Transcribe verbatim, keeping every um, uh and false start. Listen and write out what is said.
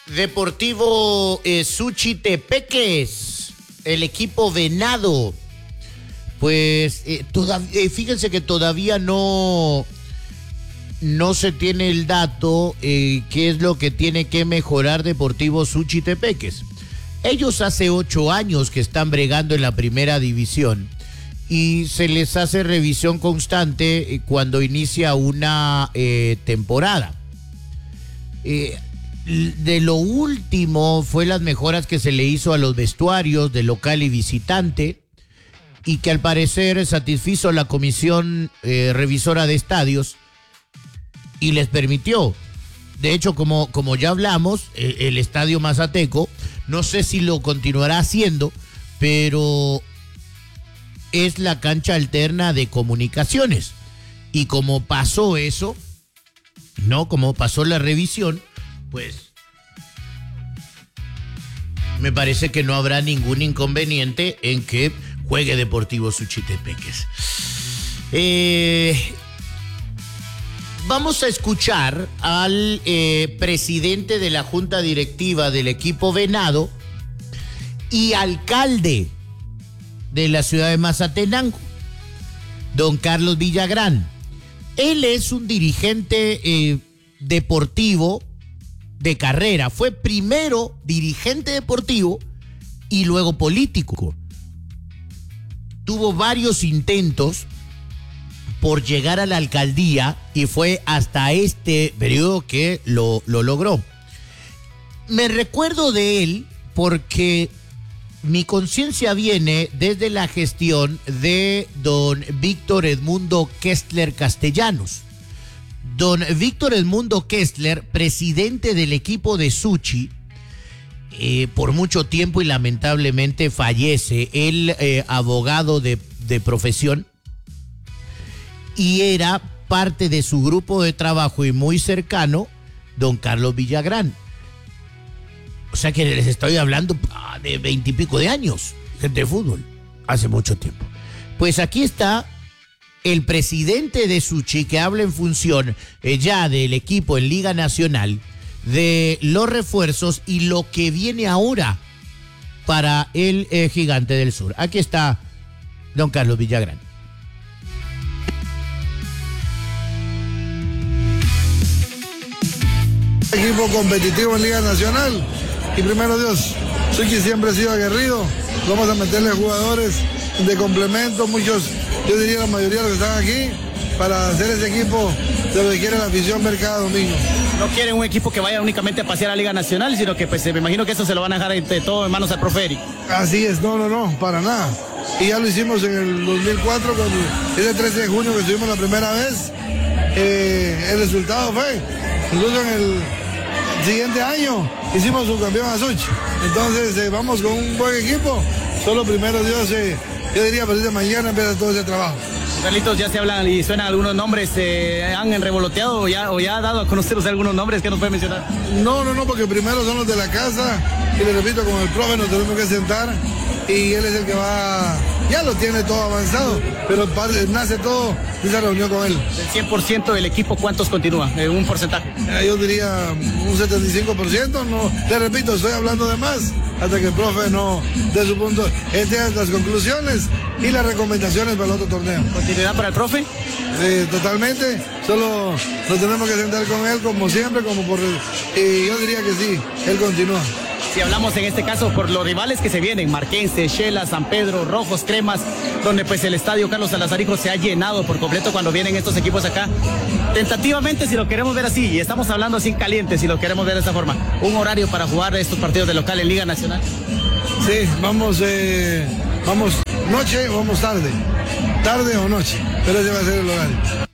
Deportivo eh, Suchitepeques, el equipo Venado. Pues eh, todavía, eh, fíjense que todavía no, no se tiene el dato eh, qué es lo que tiene que mejorar Deportivo Suchitepeques. Ellos hace ocho años que están bregando en la primera división y se les hace revisión constante cuando inicia una eh, temporada. Eh, de lo último fue las mejoras que se le hizo a los vestuarios de local y visitante, y que al parecer satisfizo la comisión eh, revisora de estadios y les permitió. De hecho, como, como ya hablamos, eh, el estadio Mazateco, no sé si lo continuará haciendo, pero es la cancha alterna de Comunicaciones. Y como pasó eso, no, como pasó la revisión, pues me parece que no habrá ningún inconveniente en que juegue Deportivo Suchitepeques. Eh, vamos a escuchar al eh, presidente de la junta directiva del equipo Venado y alcalde de la ciudad de Mazatenango, don Carlos Villagrán. Él es un dirigente eh, deportivo de carrera. Fue primero dirigente deportivo y luego político. Tuvo varios intentos por llegar a la alcaldía y fue hasta este periodo que lo, lo logró. Me recuerdo de él porque mi conciencia viene desde la gestión de don Víctor Edmundo Kestler Castellanos. Don Víctor Edmundo Kestler, presidente del equipo de Suchi, eh, por mucho tiempo y lamentablemente fallece, él eh, abogado de, de profesión, y era parte de su grupo de trabajo y muy cercano, don Carlos Villagrán. O sea que les estoy hablando ah, de veintipico de años, gente de fútbol, hace mucho tiempo. Pues aquí está el presidente de Suchi, que habla en función eh, ya del equipo en Liga Nacional, de los refuerzos y lo que viene ahora para el eh, Gigante del Sur. Aquí está don Carlos Villagrán. Equipo competitivo en Liga Nacional y primero Dios, Suchi siempre ha sido aguerrido. Vamos a meterle jugadores de complemento, muchos, yo diría la mayoría de los que están aquí, para hacer ese equipo de lo que quiere la afición ver cada domingo. No quieren un equipo que vaya únicamente a pasear a Liga Nacional, sino que pues me imagino que eso se lo van a dejar de todo en manos al profe Eric. Así es, no, no, no, para nada. Y ya lo hicimos en el dos mil cuatro, con ese trece de junio que estuvimos la primera vez. Eh, el resultado fue, incluso en el siguiente año, hicimos subcampeón a Suchi. Entonces eh, vamos con un buen equipo. Solo primero Dios, eh, yo diría a partir de mañana empieza todo ese trabajo. Carlitos, ya se hablan y suenan algunos nombres, eh, ¿han revoloteado o ya, o ya ha dado a conoceros algunos nombres que nos puede mencionar? No, no, no, porque primero son los de la casa y le repito, con el profe nos tenemos que sentar y él es el que va, ya lo tiene todo avanzado, pero nace todo de esa reunión con él. Del cien por ciento del equipo, ¿cuántos continúan? ¿En un porcentaje? Eh, yo diría un setenta y cinco por ciento, no, le repito, estoy hablando de más, hasta que el profe no, de su punto, este las conclusiones y las recomendaciones para el otro torneo. ¿Continuidad para el profe? Eh, totalmente, solo nos tenemos que sentar con él como siempre, como por, y yo diría que sí, él continúa. Si hablamos en este caso por los rivales que se vienen, Marquense, Shela, San Pedro, Rojos, Cremas, donde pues el estadio Carlos Salazarijo se ha llenado por completo cuando vienen estos equipos acá. Tentativamente, si lo queremos ver así, y estamos hablando así en caliente, si lo queremos ver de esta forma, un horario para jugar estos partidos de local en Liga Nacional. Sí, vamos, eh, vamos noche o vamos tarde, tarde o noche, pero ese va a ser el horario.